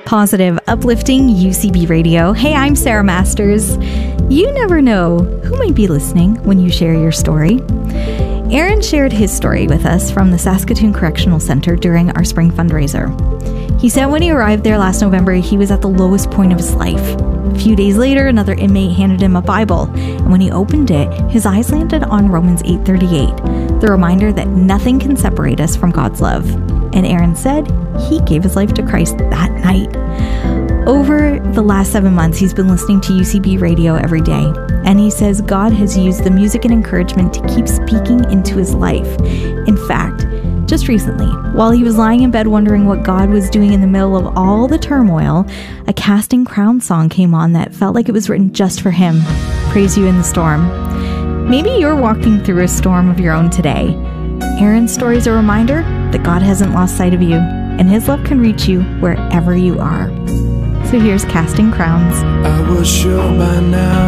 Positive, uplifting UCB Radio. Hey, I'm Sarah Masters. You never know who might be listening when you share your story. Aaron shared his story with us from the Saskatoon Correctional Centre during our spring fundraiser. He said when he arrived there last November, he was at the lowest point of his life. A few days later, another inmate handed him a Bible, and when he opened it, his eyes landed on Romans 8:38, the reminder that nothing can separate us from God's love. And Aaron said he gave his life to Christ that night. Over the last 7 months, he's been listening to UCB Radio every day, and he says God has used the music and encouragement to keep speaking into his life. In fact, just recently, while he was lying in bed wondering what God was doing in the middle of all the turmoil, a Casting Crowns song came on that felt like it was written just for him. Praise You in the Storm. Maybe you're walking through a storm of your own today. Aaron's story is a reminder that God hasn't lost sight of you, and his love can reach you wherever you are. So here's Casting Crowns. I was sure by now